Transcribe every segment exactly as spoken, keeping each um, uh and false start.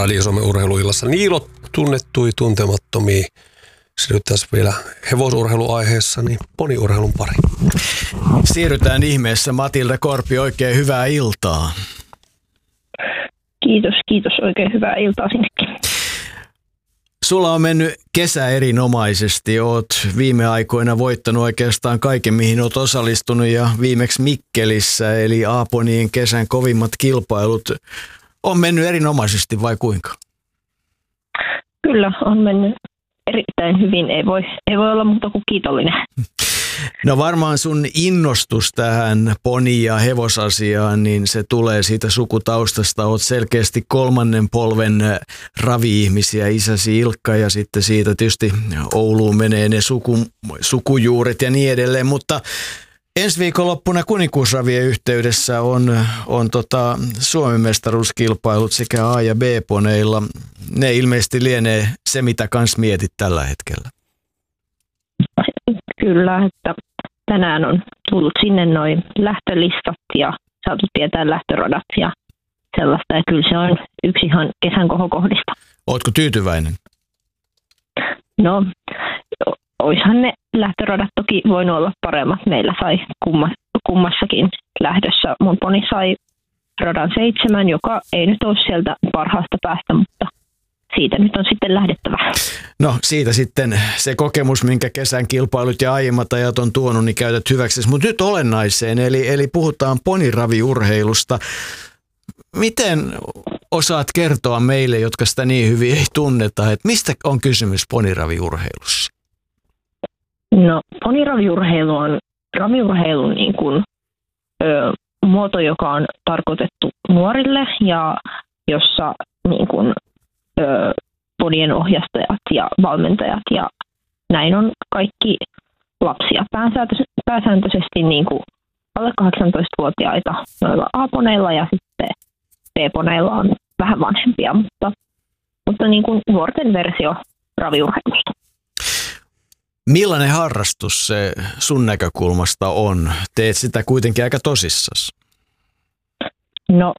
Väli-Suomen urheiluillassa. Niilo tunnettui tuntemattomia. Siirrytään vielä hevosurheiluaiheessa, niin poniurheilun pari. Siirrytään ihmeessä. Matilda Korpi, oikein hyvää iltaa. Kiitos, kiitos. Oikein hyvää iltaa sinnekin. Sulla on mennyt kesä erinomaisesti. Oot viime aikoina voittanut oikeastaan kaiken, mihin oot osallistunut, ja viimeksi Mikkelissä, eli A-ponien kesän kovimmat kilpailut. On mennyt erinomaisesti vai kuinka? Kyllä, on mennyt erittäin hyvin. Ei voi, ei voi olla muuta kuin kiitollinen. No varmaan sun innostus tähän poni- ja hevosasiaan, niin se tulee siitä sukutaustasta. Oot selkeästi kolmannen polven ravi-ihmisiä, isäsi Ilkka, ja sitten siitä tietysti Ouluun menee ne suku, sukujuuret ja niin edelleen. Mutta ensi viikonloppuna kuninkuusravien yhteydessä on, on tota Suomen mestaruuskilpailut sekä A- ja B-poneilla. Ne ilmeisesti lienee se, mitä kans mietit tällä hetkellä. Kyllä, että tänään on tullut sinne noin lähtölistat ja saatu tietää lähtöradat ja sellaista. Ja kyllä se on yksi ihan kesän kohokohdista. Ootko tyytyväinen? No, oishan ne lähtöradat toki voinut olla paremmat. Meillä sai kummassakin lähdössä. Mun poni sai radan seitsemän, joka ei nyt ole sieltä parhaasta päästä, mutta siitä nyt on sitten lähdettävä. No siitä sitten se kokemus, minkä kesän kilpailut ja aiemmat ajat on tuonut, niin käytät hyväksi. Mutta nyt olennaiseen, eli, eli puhutaan poniraviurheilusta. Miten osaat kertoa meille, jotka sitä niin hyvin ei tunneta, että mistä on kysymys poniraviurheilussa? No poniraviurheilu on raviurheilun niin kuin, ö, muoto, joka on tarkoitettu nuorille ja jossa niin kuin, ponien ohjastajat ja valmentajat ja näin on kaikki lapsia. Pääsääntöisesti niin kuin alle kahdeksantoistavuotiaita noilla A-poneilla ja sitten B-poneilla on vähän vanhempia, mutta, mutta niin kuin nuorten versio raviurheilusta. Millainen harrastus se sun näkökulmasta on? Teet sitä kuitenkin aika tosissasi. No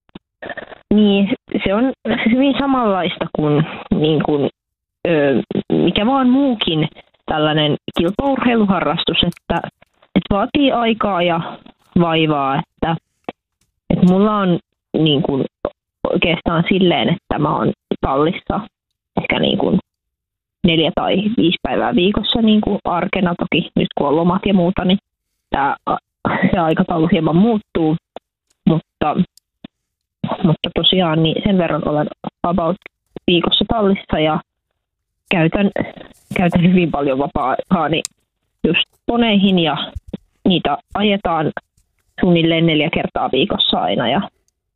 niin, se on hyvin samanlaista kuin, niin kuin ö, mikä vaan muukin tällainen kilpaurheiluharrastus, että, että vaatii aikaa ja vaivaa, että, että mulla on niin kuin oikeastaan silleen, että mä oon tallissa ehkä niin kuin neljä tai viisi päivää viikossa niin kuin arkena, toki nyt kun on lomat ja muuta, niin tämä se aikataulu hieman muuttuu, mutta Mutta tosiaan niin sen verran olen about viikossa tallissa ja käytän, käytän hyvin paljon vapaa-aikaani just poneihin ja niitä ajetaan suunnilleen neljä kertaa viikossa aina ja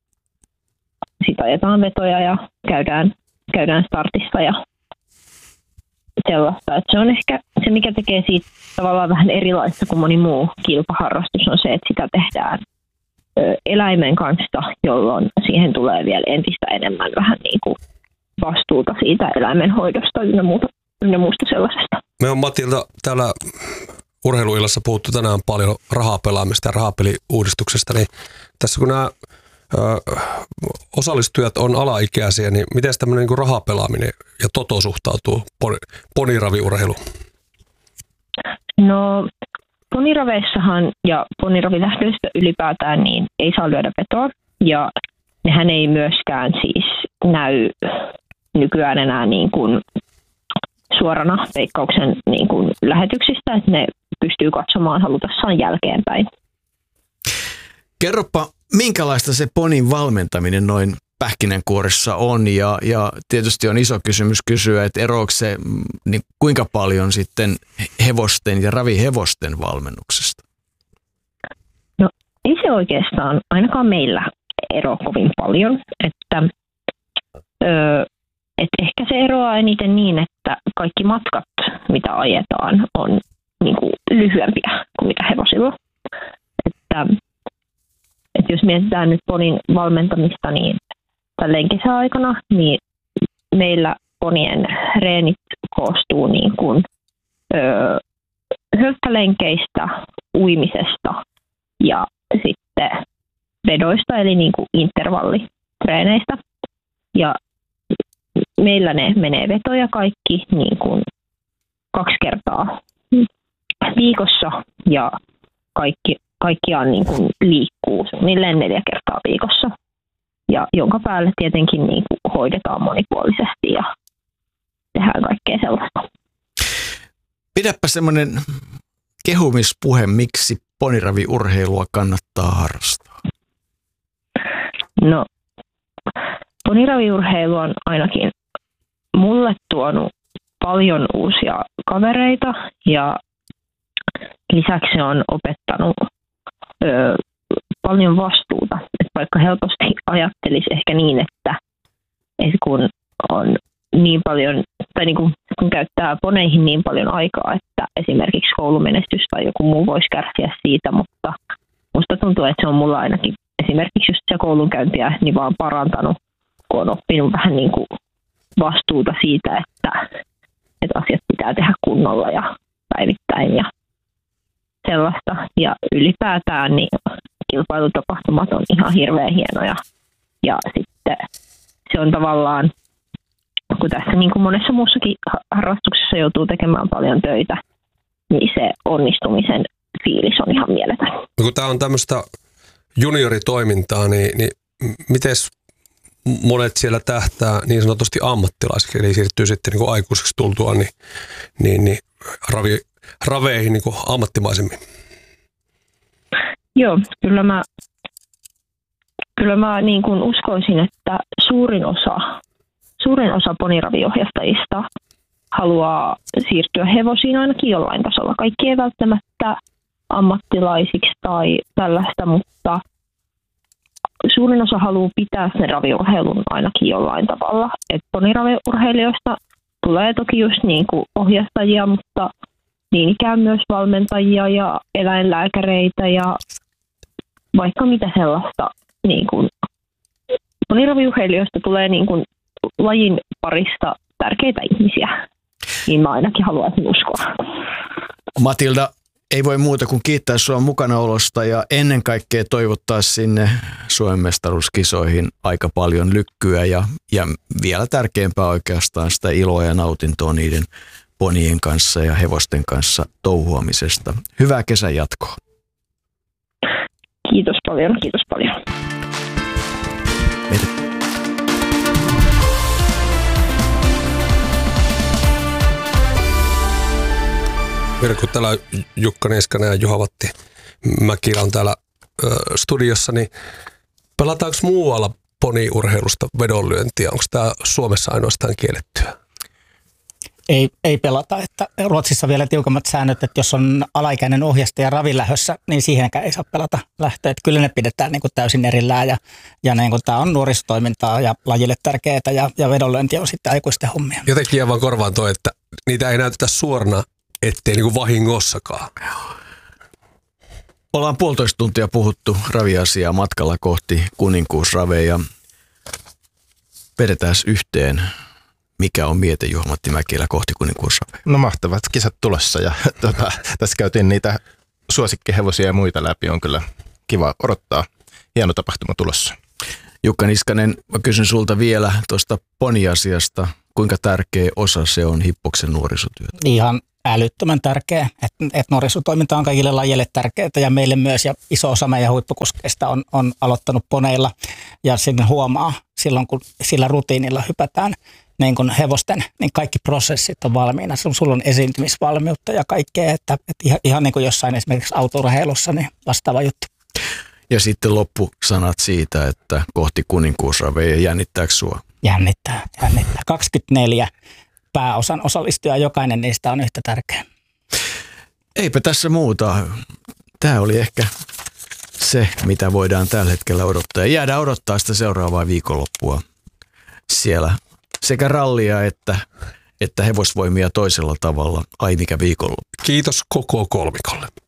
sitten ajetaan vetoja ja käydään, käydään startissa ja sellaista. Et se on ehkä se, mikä tekee siitä tavallaan vähän erilaista kuin moni muu kilpaharrastus on se, että sitä tehdään eläimen kanssa, jolloin siihen tulee vielä entistä enemmän vähän niin kuin vastuuta siitä eläimenhoidosta ynnä muuta, ynnä muusta sellaisesta. Me on Matilda täällä urheiluillassa puhuttu tänään paljon rahapelaamista ja rahapeliuudistuksesta, niin tässä kun nämä ö, osallistujat on alaikäisiä, niin miten tämmöinen niin kuin rahapelaaminen ja toto suhtautuu poniraviurheiluun? No poniraveissahan ja poniravilähdöissä ylipäätään niin ei saa lyödä vetoa ja nehän ei myöskään siis näy nykyään enää niin kuin suorana Veikkauksen niin kuin lähetyksistä, että ne pystyy katsomaan halutessaan jälkeenpäin. Kerropa, minkälaista se ponin valmentaminen noin pähkinänkuoressa on ja, ja tietysti on iso kysymys kysyä, että eroako se niin kuinka paljon sitten hevosten ja ravihevosten valmennuksesta? No ei se oikeastaan ainakaan meillä ero kovin paljon, että, ö, että ehkä se eroaa eniten niin, että kaikki matkat mitä ajetaan on niin kuin lyhyempiä kuin mitä hevosilla. Että, että jos mietitään nyt ponin valmentamista, niin tälleen kesäaikana, niin meillä ponien reenit koostuu niin kuin öö, höppälenkeistä, uimisesta ja sitten vedoista, eli niin kuin intervallitreeneistä. Ja meillä ne menee vetoja kaikki niin kuin kaksi kertaa viikossa ja kaikki, kaikkiaan niin kuin liikkuu suunnilleen neljä kertaa viikossa. Ja jonka päälle tietenkin niin kuin hoidetaan monipuolisesti ja tehdään kaikkea sellaista. Pidäpä semmoinen kehumispuhe, miksi poniraviurheilua kannattaa harrastaa. No, poniraviurheilu on ainakin mulle tuonut paljon uusia kavereita ja lisäksi se on opettanut ö, paljon vastuuta. Et vaikka helposti ajattelisi ehkä niin, että, että kun on niin paljon, tai niin kuin, kun käyttää poneihin niin paljon aikaa, että esimerkiksi koulumenestys tai joku muu voisi kärsiä siitä, mutta musta tuntuu, että se on mulla ainakin esimerkiksi just se koulunkäyntiä niin vaan parantanut, kun on oppinut vähän niin kuin vastuuta siitä, että, että asiat pitää tehdä kunnolla ja päivittäin ja sellaista. Ja ylipäätään niin kilpailutapahtumat on ihan hirveän hienoja. Ja sitten se on tavallaan, kun tässä niin kuin monessa muussakin harrastuksessa joutuu tekemään paljon töitä, niin se onnistumisen fiilis on ihan mieletön. No kun tämä on tämmöistä junioritoimintaa, niin, niin miten monet siellä tähtää niin sanotusti ammattilaisiksi, eli siirtyy sitten niin kuin aikuiseksi tultua niin, niin, niin ravi, raveihin niin kuin ammattimaisemmin? Joo, kyllä mä, kyllä mä niin kuin uskoisin, että suurin osa, suurin osa poniraviohjastajista haluaa siirtyä hevosiin ainakin jollain tasolla. Kaikki ei välttämättä ammattilaisiksi tai tällaista, mutta suurin osa haluaa pitää sen raviurheilun ainakin jollain tavalla. Et poniraviurheilijoista tulee toki just niin kuin ohjastajia, mutta niin ikään myös valmentajia ja eläinlääkäreitä ja vaikka mitä sellaista. Niin kuin poniraviurheilijoista tulee niin kuin lajin parista tärkeitä ihmisiä, niin mä ainakin haluaisin uskoa. Matilda, ei voi muuta kuin kiittää sinua mukanaolosta ja ennen kaikkea toivottaa sinne Suomen mestaruuskisoihin aika paljon lykkyä ja, ja vielä tärkeämpää oikeastaan sitä iloa ja nautintoa niiden ponien kanssa ja hevosten kanssa touhuamisesta. Hyvää kesän jatkoa. Kiitos paljon, kiitos paljon. Meitä. Kun täällä Jukka Niskanen ja Juha-Matti Mäkilä on täällä ö, studiossa, niin pelataanko muualla poniurheilusta vedonlyöntiä? Onko tämä Suomessa ainoastaan kiellettyä? Ei, ei pelata. Että Ruotsissa vielä tiukammat säännöt, että jos on alaikäinen ohjastaja ravilähössä, niin siihenkään ei saa pelata lähtöä. Että kyllä ne pidetään niin kuin täysin erillään ja, ja niin kuin tämä on nuorisotoimintaa ja lajille tärkeää ja, ja vedonlyönti on sitten aikuisten hommia. Jotenkin jää vaan korvaan toi, että niitä ei näytetä suorana, ettei niin kuin vahingossakaan. Ollaan puolitoista tuntia puhuttu raviasiaa matkalla kohti kuninkuusraveja. Vedetään yhteen. Mikä on miete Juha-Matti Mäkilä kohti kuninkuusraveja? No mahtavat kisat tulossa ja tuota, tässä käytiin niitä suosikkihevosia ja muita läpi. On kyllä kiva odottaa. Hieno tapahtuma tulossa. Jukka Niskanen, mä kysyn sulta vielä tuosta poniasiasta. Kuinka tärkeä osa se on Hippoksen nuorisotyötä? Ihan älyttömän tärkeä, että et nuorisotoiminta on kaikille lajille tärkeää ja meille myös, ja iso osa meidän huippukuskeista on, on aloittanut poneilla, ja sinne huomaa silloin, kun sillä rutiinilla hypätään niin kun hevosten, niin kaikki prosessit on valmiina. Sulla on esiintymisvalmiutta ja kaikkea, että, että ihan, ihan niin kuin jossain esimerkiksi autourheilussa, niin vastaava juttu. Ja sitten loppusanat siitä, että kohti kuninkuusraveja, jännittääkö sua? Jännittää, jännittää. kaksikymmentäneljä pääosan osallistujaa, jokainen niistä on yhtä tärkeä. Eipä tässä muuta. Tämä oli ehkä se, mitä voidaan tällä hetkellä odottaa. Ja jäädään odottaa sitä seuraavaa viikonloppua siellä. Sekä rallia että, että hevosvoimia toisella tavalla. Ai mikä viikonloppu. Kiitos koko kolmikolle.